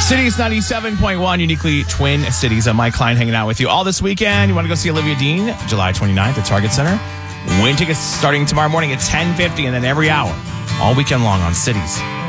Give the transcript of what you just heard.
Cities 97.1, uniquely Twin Cities. I'm Mike Klein hanging out with you all this weekend. You want to go see Olivia Dean, July 29th at Target Center? Win tickets starting tomorrow morning at 10:50 and then every hour, all weekend long on Cities